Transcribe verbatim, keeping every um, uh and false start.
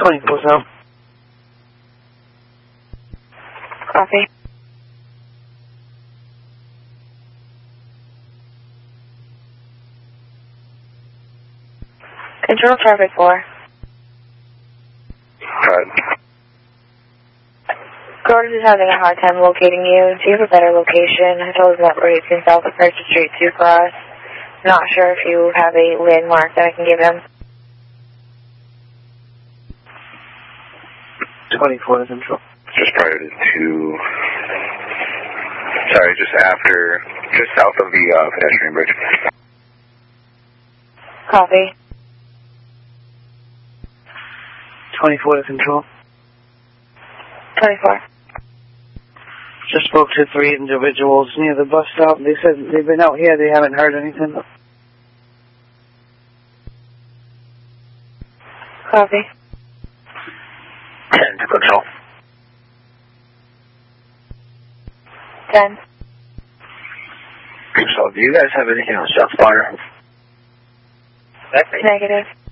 twenty-four South. Copy. Control traffic four. Alright. Gordon is having a hard time locating you. Do you have a better location? I told him that we're eighteen South of Purchase Street two Cross. Not sure if you have a landmark that I can give him. twenty-four Central. Just prior to two. Sorry, just after, just south of the uh, pedestrian bridge. Copy. twenty-four to Control. twenty-four. Just spoke to three individuals near the bus stop. They said they've been out here. They haven't heard anything. Copy. ten to Control. ten. So, do you guys have anything on ShotSpotter? Negative.